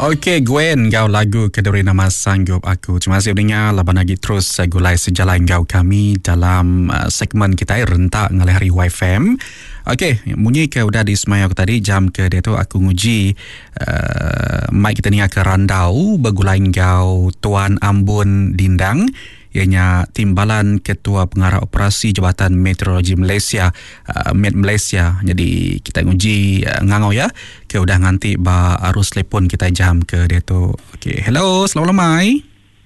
Okey, Gwen, kau lagu Keduri Nama Sanggup Aku. Terima kasih pendengar. Laban lagi terus gulai sejalan kau kami dalam segmen kita rentak ngalih hari YFM. Okey, bunyi ke udah di semai aku tadi jam ke dia tu aku nguji mic kita ni akan randau bergulai kau Tuan Ambon Dindang. Ianya Timbalan Ketua Pengarah Operasi Jabatan Meteorologi Malaysia, Met Malaysia. Jadi kita nguji ngangau ya. Ke udah nganti ba arus telefon kita jam ke dia tu. Okey, hello, selamat lemai.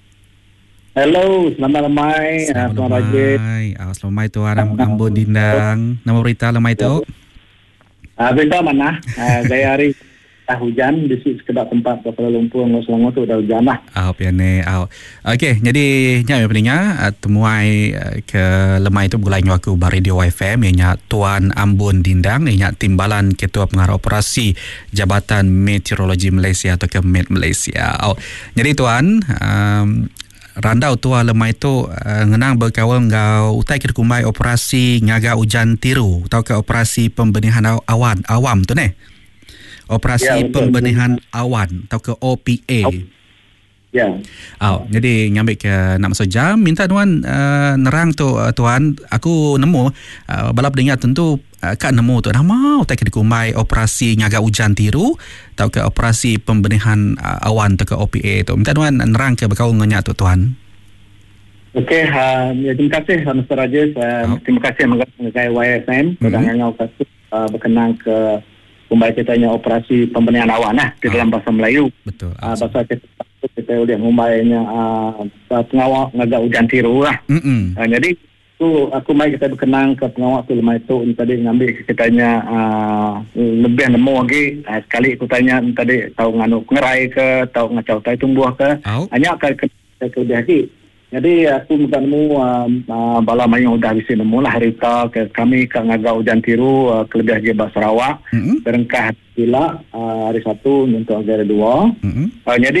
Hello, selamat lemai. Selamat lemai. Selamat lemai Tuan Ambon Dindang. Nama berita lemai tu? Berita mana? Gaya hari hujan di sekedar tempat Kuala Lumpur dengan Selangor tu dah hujan lah. Piane. Okey, jadi nya pendengar temuai ke lemai itu gulai aku bar Radio FM ianya Tuan Ambon Dindang ianya Timbalan Ketua Pengarah Operasi Jabatan Meteorologi Malaysia atau ke Met Malaysia. Jadi Tuan randau tua lemai itu ngenang berkawal ngau utai ke kumbai operasi ngaga hujan tiru atau ke operasi pembenihan awan awam tu ne. Operasi Pembenihan Awan atau ke OPA. Ya. Jadi ngambil ke nak masuk jam minta tuan nerang tu tuan aku nemu balap dengar tentu kak nemu tu nama utai ke dikumai operasi ngaga hujan tiru atau ke operasi pembenihan awan atau ke OPA tu. Minta tuan nerang ke berkau ngenyak tu tuan. Okey, terima kasih Mr. Rajesh. Terima kasih mengenai YFM sudah ngangau kasus berkenaan ke kembali kitanya operasi pembenihan awan di dalam bahasa Melayu. Betul. Bahasa kita boleh membayarnya pengawal ngagak hujan tiru lah. Jadi tu aku mai kita berkenang ke pengawal tu lemah itu tadi ngambil kitanya lebih nemu lagi sekali aku tanya tadi tahu nganu ngerai ke tahu ngacau tai tumbuh ke hanya akan ke lebih lagi. Jadi aku nemu bala mayang udah bisa nemu lah harita ke kami ke ngagak hujan tiru kelebih lagi bahasa Sarawak berengkah gila hari 1 untuk hari 2. Jadi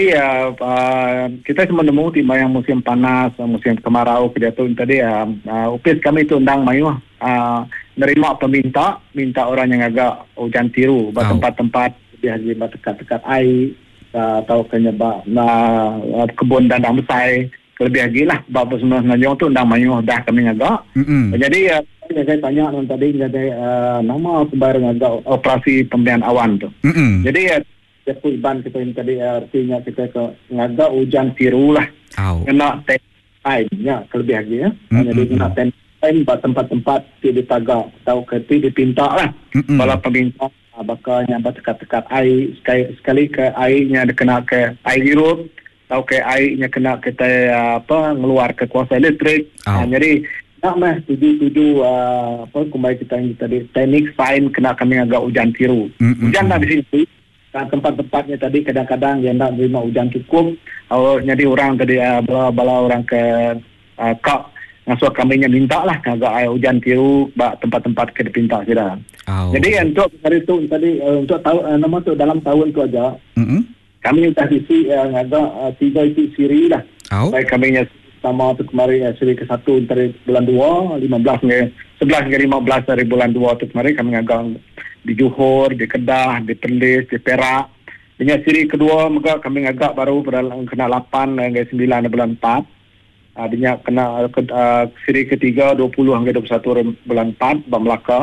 kita cuma nemu timba yang musim panas, musim kemarau kita tu tadi upis kami tu undang mayu nerima minta orang yang agak hujan tiru di tempat-tempat lebih lagi dekat-dekat air atau kenyebab kebun dan besar lebih lagi lah bapa sebenarnya tu undang mayu dah kami agak. Jadi saya tanya tadi jadi nama sebarang agak operasi pembenihan awan tu. Jadi ban kita ini tadi artinya kita ke ngagak hujan tiru lah. Kena tennya lebih lagi ya. Jadi kena ten tempat-tempat di tagak atau ke di pinta lah. Kalau peminta bakal nyambat dekat-dekat air sekali ke airnya kena ke air hirup atau ke airnya kena kita ngeluar ke kuasa elektrik. Jadi nak mah tuju kembali kita ini tadi teknik sains kena kami agak hujan tiru. Hujan dah di sini. Tempat-tempatnya tadi kadang-kadang yang nak terima hujan cukup. Jadi orang tadi bala orang ke kak ngasuh kaminya minta lah agak air hujan tiru tempat-tempat ke dipinta sudah. Jadi untuk hari itu tadi untuk tahu nama tu dalam tahun tu aja. Kami sudah isi agak 3 isi siri lah. Baik kami sama tu kemarin siri ke-1 dari bulan 2, 11 hingga 15 dari bulan 2 tu kemarin kami agak di Johor, di Kedah, di Perlis, di Perak. Dengan siri kedua maka kami agak baru kena 8 hingga 9 bulan 4. Adanya kena siri ketiga 20 hingga 21 bulan 4 Melaka.